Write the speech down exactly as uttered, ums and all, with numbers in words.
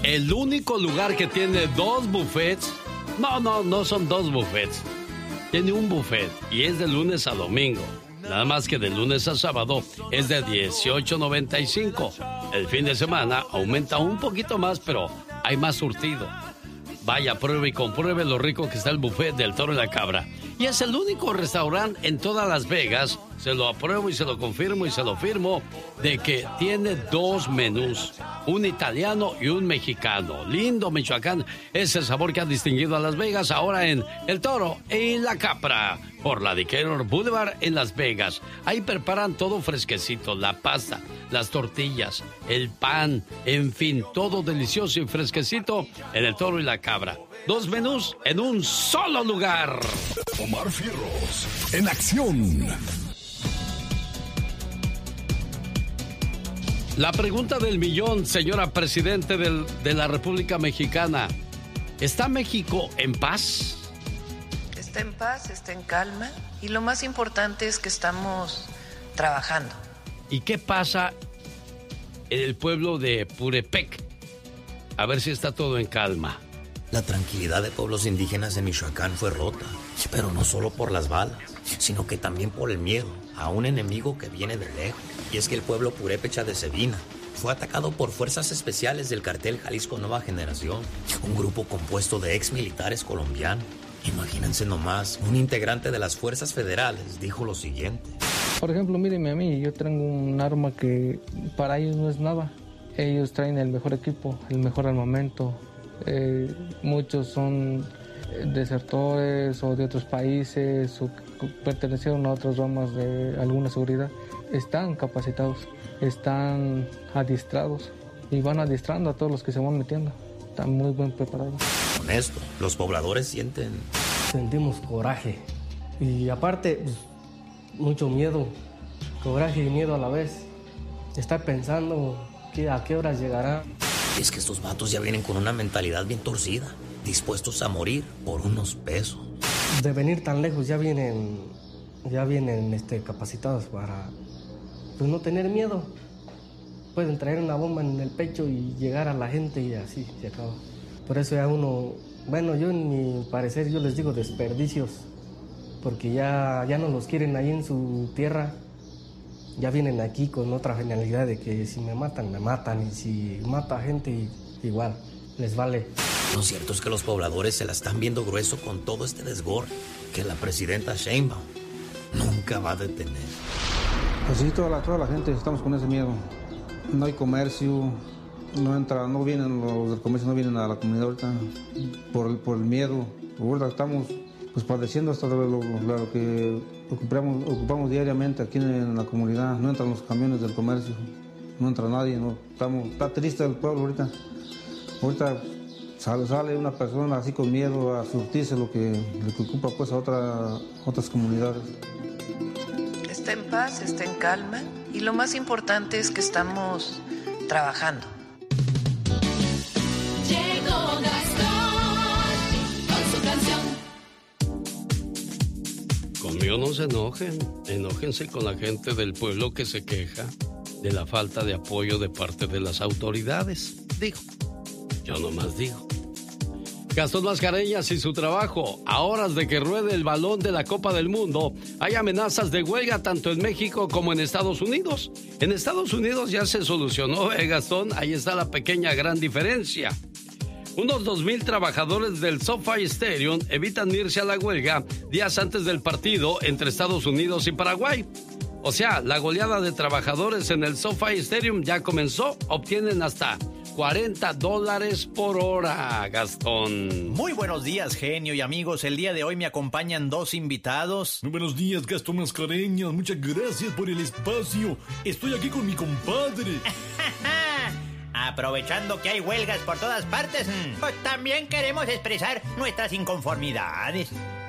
El único lugar que tiene dos buffets, no, no, no son dos buffets, tiene un buffet y es de lunes a domingo. Nada más que de lunes a sábado es de dieciocho noventa y cinco. El fin de semana aumenta un poquito más, pero hay más surtido. Vaya, pruebe y compruebe lo rico que está el buffet del Toro y la Cabra. Y es el único restaurante en todas Las Vegas, se lo apruebo y se lo confirmo y se lo firmo, de que tiene dos menús, un italiano y un mexicano. Lindo Michoacán, es el sabor que ha distinguido a Las Vegas ahora en El Toro y la Cabra, por la Decatur Boulevard en Las Vegas. Ahí preparan todo fresquecito, la pasta, las tortillas, el pan, en fin, todo delicioso y fresquecito en El Toro y la Cabra. Dos menús en un solo lugar. Omar Fierros, en acción. La pregunta del millón, señora Presidente del, de la República Mexicana. ¿Está México en paz? Está en paz, está en calma. Y lo más importante es que estamos trabajando. ¿Y qué pasa en el pueblo de Purepec? A ver si está todo en calma. La tranquilidad de pueblos indígenas en Michoacán fue rota, pero no solo por las balas, sino que también por el miedo a un enemigo que viene de lejos. Y es que el pueblo purépecha de Sabina fue atacado por fuerzas especiales del cartel Jalisco Nueva Generación, un grupo compuesto de ex militares colombianos. Imagínense nomás, un integrante de las fuerzas federales dijo lo siguiente. Por ejemplo, mírenme a mí, yo tengo un arma que para ellos no es nada. Ellos traen el mejor equipo, el mejor armamento. Eh, muchos son desertores o de otros países o que pertenecieron a otras ramas de alguna seguridad. Están capacitados, están adiestrados y van adiestrando a todos los que se van metiendo. Están muy bien preparados. Con esto, los pobladores sienten... Sentimos coraje y aparte pues, mucho miedo, coraje y miedo a la vez. Estar pensando que a qué horas llegará. Es que estos vatos ya vienen con una mentalidad bien torcida, dispuestos a morir por unos pesos. De venir tan lejos ya vienen, ya vienen este, capacitados para pues, no tener miedo. Pueden traer una bomba en el pecho y llegar a la gente y así se acaba. Por eso ya uno, bueno, yo en mi parecer yo les digo desperdicios, porque ya, ya no los quieren ahí en su tierra. Ya vienen aquí con otra finalidad de que si me matan, me matan, y si mata gente, igual, les vale. Lo cierto es que los pobladores se la están viendo grueso con todo este desgorre que la presidenta Sheinbaum nunca va a detener. Pues sí, toda la, toda la gente estamos con ese miedo. No hay comercio, no entra, no vienen los del comercio, no vienen a la comunidad ahorita por, por el miedo. Ahorita estamos pues padeciendo hasta lo, lo, lo que ocupamos, ocupamos diariamente aquí en la comunidad. No entran los camiones del comercio, no entra nadie, no, estamos, está triste el pueblo ahorita. Ahorita sale, sale una persona así con miedo a surtirse lo que, lo que ocupa pues a otra, otras comunidades. Está en paz, está en calma y lo más importante es que estamos trabajando. Llegó Gastón con su canción. Conmigo no se enojen, enójense con la gente del pueblo que se queja de la falta de apoyo de parte de las autoridades. Digo, yo nomás digo. Gastón Mascareñas y su trabajo. A horas de que ruede el balón de la Copa del Mundo, hay amenazas de huelga tanto en México como en Estados Unidos. En Estados Unidos ya se solucionó, ¿eh, Gastón? Ahí está la pequeña gran diferencia. Unos dos mil trabajadores del SoFi Stadium evitan irse a la huelga días antes del partido entre Estados Unidos y Paraguay. O sea, la goleada de trabajadores en el SoFi Stadium ya comenzó. Obtienen hasta cuarenta dólares por hora, Gastón. Muy buenos días, genio y amigos. El día de hoy me acompañan dos invitados. Muy buenos días, Gastón Mascareñas. Muchas gracias por el espacio. Estoy aquí con mi compadre. Aprovechando que hay huelgas por todas partes, pues también queremos expresar nuestras inconformidades.